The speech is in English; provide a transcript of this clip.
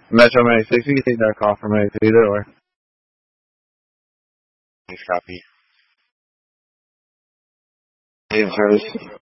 Metro 96, you can take that call from either or. Thanks, copy. Hey, Hers.